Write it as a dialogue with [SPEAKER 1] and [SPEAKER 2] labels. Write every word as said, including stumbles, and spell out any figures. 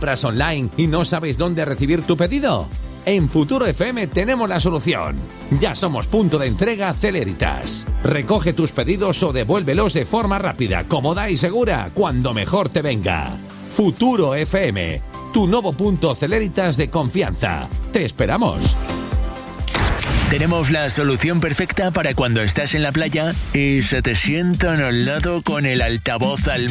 [SPEAKER 1] ¿Compras online y no sabes dónde recibir tu pedido? En Futuro F M tenemos la solución. Ya somos punto de entrega Celeritas. Recoge tus pedidos o devuélvelos de forma rápida, cómoda y segura, cuando mejor te venga. Futuro F M, tu nuevo punto Celeritas de confianza. Te esperamos.
[SPEAKER 2] Tenemos la solución perfecta para cuando estás en la playa y se te sientan al lado con el altavoz al